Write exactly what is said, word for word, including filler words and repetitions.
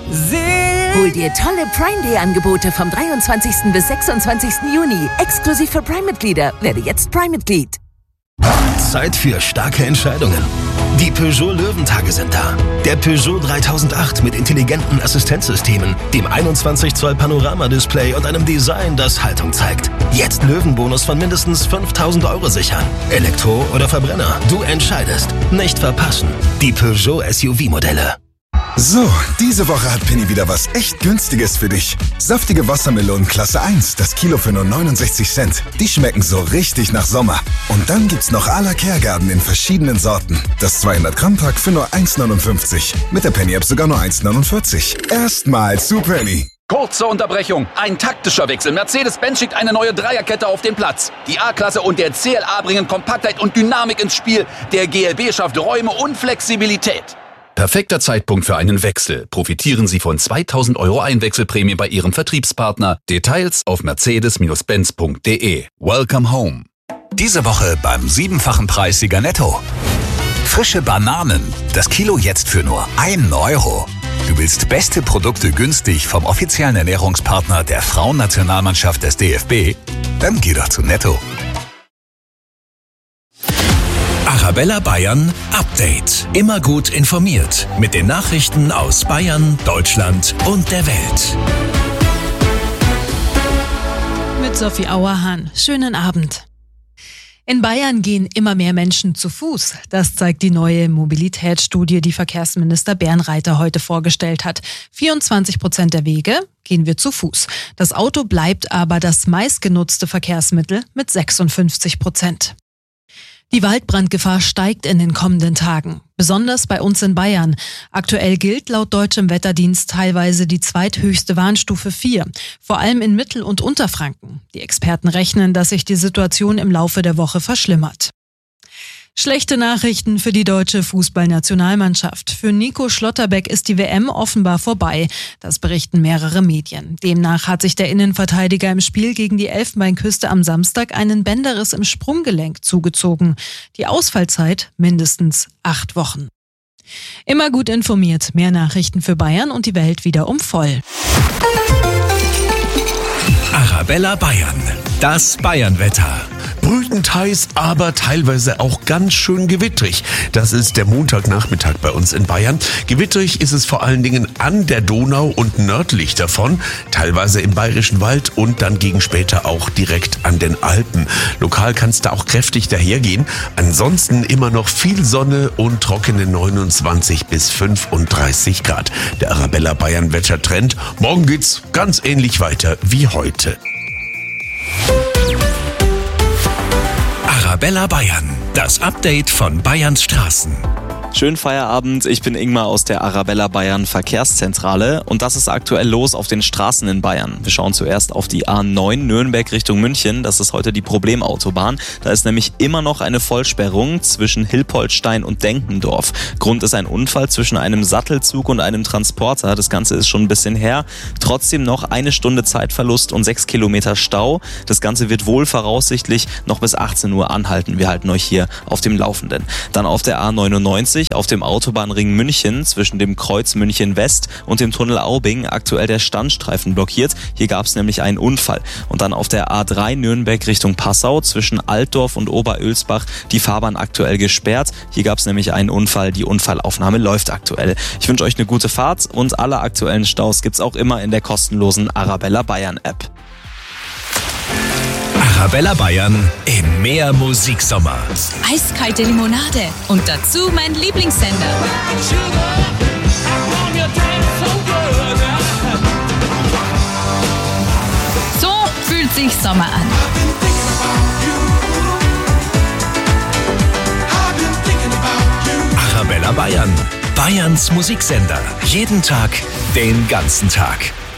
Hol dir tolle Prime Day Angebote vom dreiundzwanzigsten bis sechsundzwanzigsten Juni. Exklusiv für Prime-Mitglieder. Werde jetzt Prime-Mitglied. Zeit für starke Entscheidungen. Die Peugeot Löwentage sind da. Der Peugeot dreitausendacht mit intelligenten Assistenzsystemen, dem einundzwanzig Zoll Panoramadisplay und einem Design, das Haltung zeigt. Jetzt Löwenbonus von mindestens fünftausend Euro sichern. Elektro oder Verbrenner, du entscheidest. Nicht verpassen. Die Peugeot S U V-Modelle. So, diese Woche hat Penny wieder was echt Günstiges für dich. Saftige Wassermelonen Klasse eins, das Kilo für nur neunundsechzig Cent. Die schmecken so richtig nach Sommer. Und dann gibt's noch à la Kehrgarten in verschiedenen Sorten. Das zweihundert Gramm Pack für nur eins neunundfünfzig. Mit der Penny App sogar nur eins neunundvierzig. Erstmal zu Penny. Kurze Unterbrechung. Ein taktischer Wechsel. Mercedes-Benz schickt eine neue Dreierkette auf den Platz. Die A-Klasse und der C L A bringen Kompaktheit und Dynamik ins Spiel. Der G L B schafft Räume und Flexibilität. Perfekter Zeitpunkt für einen Wechsel. Profitieren Sie von zweitausend Euro Einwechselprämie bei Ihrem Vertriebspartner. Details auf mercedes Benz punkt de. Welcome home. Diese Woche beim siebenfachen Preissieger Netto. Frische Bananen. Das Kilo jetzt für nur einen Euro. Du willst beste Produkte günstig vom offiziellen Ernährungspartner der Frauennationalmannschaft des D F B? Dann geh doch zu Netto. Arabella Bayern Update. Immer gut informiert mit den Nachrichten aus Bayern, Deutschland und der Welt. Mit Sophie Auerhahn. Schönen Abend. In Bayern gehen immer mehr Menschen zu Fuß. Das zeigt die neue Mobilitätsstudie, die Verkehrsminister Bernreiter heute vorgestellt hat. vierundzwanzig Prozent der Wege gehen wir zu Fuß. Das Auto bleibt aber das meistgenutzte Verkehrsmittel mit sechsundfünfzig Prozent. Die Waldbrandgefahr steigt in den kommenden Tagen, besonders bei uns in Bayern. Aktuell gilt laut deutschem Wetterdienst teilweise die zweithöchste Warnstufe vier, vor allem in Mittel- und Unterfranken. Die Experten rechnen, dass sich die Situation im Laufe der Woche verschlimmert. Schlechte Nachrichten für die deutsche Fußballnationalmannschaft. Für Nico Schlotterbeck ist die W M offenbar vorbei. Das berichten mehrere Medien. Demnach hat sich der Innenverteidiger im Spiel gegen die Elfenbeinküste am Samstag einen Bänderriss im Sprunggelenk zugezogen. Die Ausfallzeit mindestens acht Wochen. Immer gut informiert. Mehr Nachrichten für Bayern und die Welt wieder um voll. Arabella Bayern. Das Bayernwetter. Brütend heiß, aber teilweise auch ganz schön gewittrig. Das ist der Montagnachmittag bei uns in Bayern. Gewittrig ist es vor allen Dingen an der Donau und nördlich davon, teilweise im Bayerischen Wald und dann gegen später auch direkt an den Alpen. Lokal kann es da auch kräftig dahergehen. Ansonsten immer noch viel Sonne und trockene neunundzwanzig bis fünfunddreißig Grad. Der Arabella Bayern Wettertrend. Morgen geht's ganz ähnlich weiter wie heute. Arabella Bayern, das Update von Bayerns Straßen. Schönen Feierabend, ich bin Ingmar aus der Arabella Bayern Verkehrszentrale und das ist aktuell los auf den Straßen in Bayern. Wir schauen zuerst auf die A neun Nürnberg Richtung München, das ist heute die Problemautobahn. Da ist nämlich immer noch eine Vollsperrung zwischen Hilpoltstein und Denkendorf. Grund ist ein Unfall zwischen einem Sattelzug und einem Transporter, das Ganze ist schon ein bisschen her. Trotzdem noch eine Stunde Zeitverlust und sechs Kilometer Stau. Das Ganze wird wohl voraussichtlich noch bis achtzehn Uhr anhalten. Wir halten euch hier auf dem Laufenden. Dann auf der A neunundneunzig auf dem Autobahnring München zwischen dem Kreuz München West und dem Tunnel Aubing aktuell der Standstreifen blockiert. Hier gab es nämlich einen Unfall. Und dann auf der A drei Nürnberg Richtung Passau zwischen Altdorf und Oberölsbach die Fahrbahn aktuell gesperrt. Hier gab es nämlich einen Unfall. Die Unfallaufnahme läuft aktuell. Ich wünsche euch eine gute Fahrt und alle aktuellen Staus gibt's auch immer in der kostenlosen Arabella Bayern App. Arabella Bayern im Meer Musiksommer. Eiskalte Limonade und dazu mein Lieblingssender. So fühlt sich Sommer an. Arabella Bayern, Bayerns Musiksender. Jeden Tag, den ganzen Tag.